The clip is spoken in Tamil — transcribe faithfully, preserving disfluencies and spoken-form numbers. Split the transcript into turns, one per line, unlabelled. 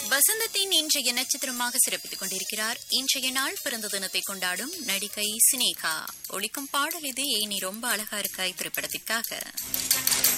வசந்தத்தின் இன்றைய நட்சத்திரமாக சிறப்பித்துக் கொண்டிருக்கிறார். இன்றைய நாள் பிறந்த தினத்தை கொண்டாடும் நடிகை சினேகா. ஒலிக்கும் பாடல் இது. ஏ நீ ரொம்ப அழகா இருக்காய் திரைப்படத்திற்காக.